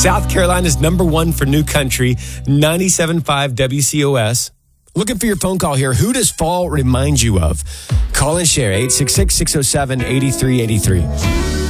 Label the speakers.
Speaker 1: South Carolina's number one for new country, 97.5 WCOS. Looking for your phone call here. Who does fall remind you of? Call and share, 866-607-8383.